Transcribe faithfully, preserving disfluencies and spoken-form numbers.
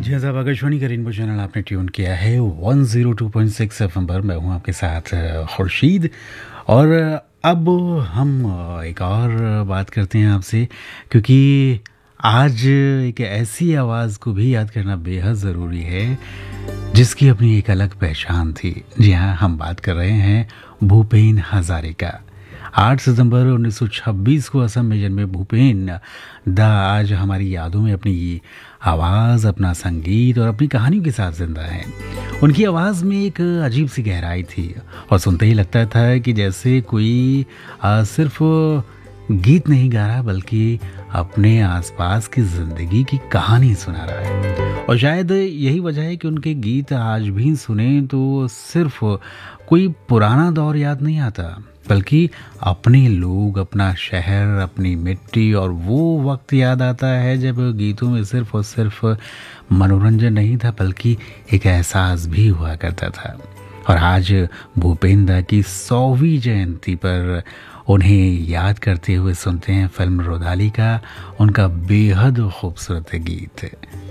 जी हाँ साहब, आकाशवाणी का रेनबो चैनल आपने ट्यून किया है one zero two point six FM पर। मैं हूँ आपके साथ अ, खुर्शीद। और अब हम अ, एक और बात करते हैं आपसे, क्योंकि आज एक ऐसी आवाज़ को भी याद करना बेहद ज़रूरी है जिसकी अपनी एक अलग पहचान थी। जी हाँ, हम बात कर रहे हैं भूपेन हज़ारिका। आठ सितंबर उन्नीस सौ छब्बीस को असम में जन्मे भूपेन दा आज हमारी यादों में अपनी आवाज़, अपना संगीत और अपनी कहानियों के साथ जिंदा हैं। उनकी आवाज़ में एक अजीब सी गहराई थी और सुनते ही लगता था कि जैसे कोई आ, सिर्फ गीत नहीं गा रहा, बल्कि अपने आसपास की ज़िंदगी की कहानी सुना रहा है। और शायद यही वजह है कि उनके गीत आज भी सुने तो सिर्फ कोई पुराना दौर याद नहीं आता, बल्कि अपने लोग, अपना शहर, अपनी मिट्टी और वो वक्त याद आता है जब गीतों में सिर्फ और सिर्फ मनोरंजन नहीं था, बल्कि एक एहसास भी हुआ करता था। और आज भूपेंद्र की सौवीं जयंती पर उन्हें याद करते हुए सुनते हैं फिल्म रुदाली का उनका बेहद खूबसूरत गीत।